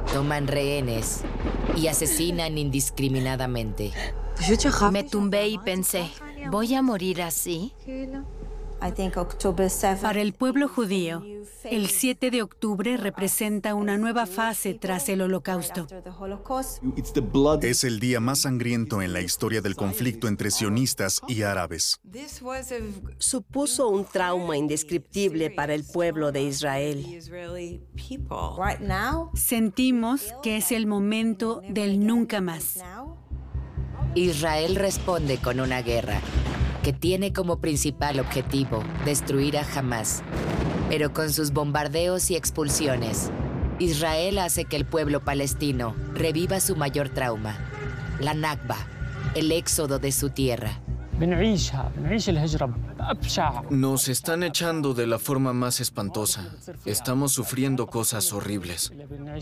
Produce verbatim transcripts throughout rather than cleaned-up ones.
toman rehenes y asesinan indiscriminadamente. Me tumbé y pensé, ¿voy a morir así? Para el pueblo judío, el siete de octubre representa una nueva fase tras el Holocausto. Es el día más sangriento en la historia del conflicto entre sionistas y árabes. Supuso un trauma indescriptible para el pueblo de Israel. Sentimos que es el momento del nunca más. Israel responde con una guerra que tiene como principal objetivo destruir a Hamás. Pero con sus bombardeos y expulsiones, Israel hace que el pueblo palestino reviva su mayor trauma, la Nakba, el éxodo de su tierra. Nos están echando de la forma más espantosa. Estamos sufriendo cosas horribles.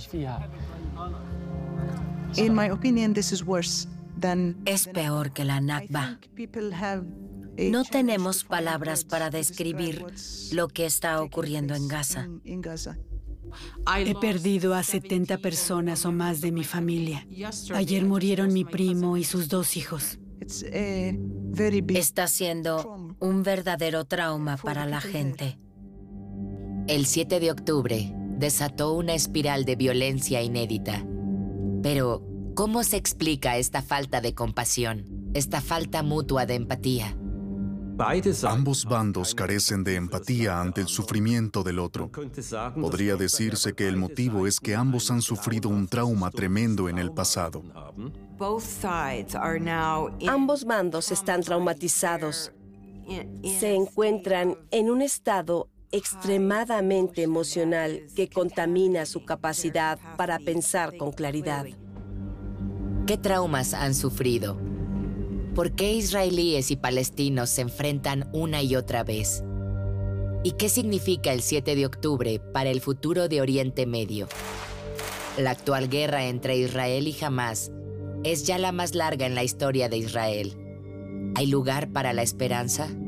In my opinion, this is worse than... Es peor que la Nakba. No tenemos palabras para describir lo que está ocurriendo en Gaza. He perdido a setenta personas o más de mi familia. Ayer murieron mi primo y sus dos hijos. Está siendo un verdadero trauma para la gente. El siete de octubre desató una espiral de violencia inédita. Pero, ¿cómo se explica esta falta de compasión, esta falta mutua de empatía? Ambos bandos carecen de empatía ante el sufrimiento del otro. Podría decirse que el motivo es que ambos han sufrido un trauma tremendo en el pasado. Ambos bandos están traumatizados. Se encuentran en un estado extremadamente emocional que contamina su capacidad para pensar con claridad. ¿Qué traumas han sufrido? ¿Por qué israelíes y palestinos se enfrentan una y otra vez? ¿Y qué significa el siete de octubre para el futuro de Oriente Medio? La actual guerra entre Israel y Hamás es ya la más larga en la historia de Israel. ¿Hay lugar para la esperanza?